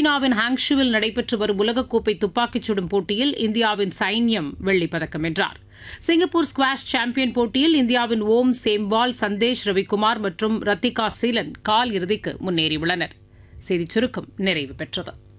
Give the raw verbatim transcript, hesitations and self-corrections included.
சீனாவின் ஹாங்ஷுவில் நடைபெற்று வரும் உலகக்கோப்பை துப்பாக்கிச் சுடும் போட்டியில் இந்தியாவின் சைன்யம் வெள்ளிப் பதக்கம் வென்றார். சிங்கப்பூர் ஸ்குவாஷ் சாம்பியன் போட்டியில் இந்தியாவின் ஓம் சேம்வால், சந்தேஷ் ரவிக்குமார் மற்றும் ரத்திகா சீலன் கால் இறுதிக்கு முன்னேறியுள்ளனர். செய்திச் சுருக்கம் நிறைவு பெற்றது.